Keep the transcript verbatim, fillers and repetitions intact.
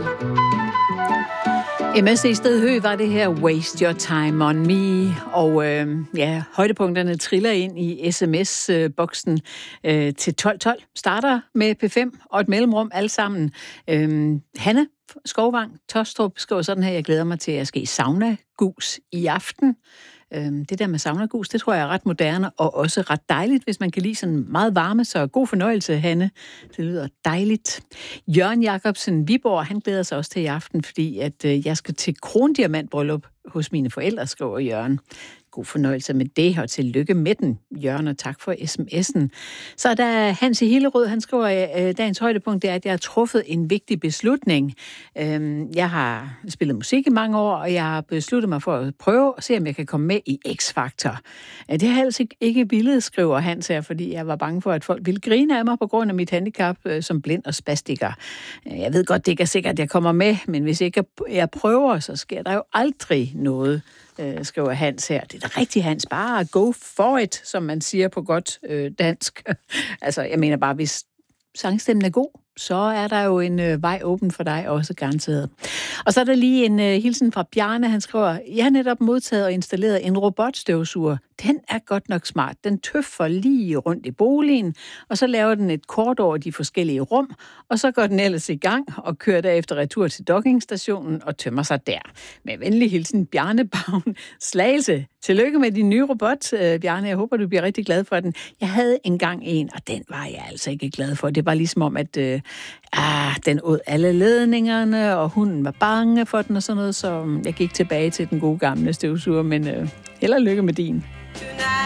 M S C Sted Høgh var det her Waste Your Time on Me, og øh, ja, højdepunkterne triller ind i sms-boksen øh, til tolv tolv. Starter med P fem og et mellemrum alle sammen. Øh, Hanne Skovvang Tostrup skriver sådan her: jeg glæder mig til at ske sauna-gus i aften. Det der med saunagus, det tror jeg er ret moderne og også ret dejligt, hvis man kan lide sådan meget varme, så god fornøjelse, Hanne. Det lyder dejligt. Jørgen Jacobsen Viborg, han glæder sig også til i aften, fordi at jeg skal til krondiamantbryllup hos mine forældre, skriver Jørgen. God fornøjelse med det, og tillykke med den, Jørgen, og tak for sms'en. Så er der Hans i Hillerød, han skriver, at dagens højdepunkt det er, at jeg har truffet en vigtig beslutning. Jeg har spillet musik i mange år, og jeg har besluttet mig for at prøve at se, om jeg kan komme med i X-Factor. Det har jeg altså ikke villet, skriver Hans her, fordi jeg var bange for, at folk ville grine af mig på grund af mit handicap som blind og spastiker. Jeg ved godt, det ikke er sikkert, at jeg kommer med, men hvis ikke jeg prøver, så sker der jo aldrig noget, skriver Hans her. Det er da rigtig, Hans. Bare go for it, som man siger på godt øh, dansk. Altså, jeg mener bare, hvis sangstemmen er god, så er der jo en øh, vej åben for dig også garanteret. Og så er der lige en øh, hilsen fra Bjarne. Han skriver, jeg har netop modtaget og installeret en robotstøvsuger. Den er godt nok smart. Den tøffer lige rundt i boligen, og så laver den et kort over de forskellige rum, og så går den ellers i gang og kører derefter retur til dockingstationen og tømmer sig der. Med venlig hilsen, Bjarne Bavn Slagelse. Tillykke med din nye robot, øh, Bjarne. Jeg håber, du bliver rigtig glad for den. Jeg havde engang en, og den var jeg altså ikke glad for. Det var ligesom om, at øh, ah, den åd alle ledningerne, og hunden var bange for den og sådan noget, så jeg gik tilbage til den gode gamle støvsuger, men øh, held og lykke med din. Tonight.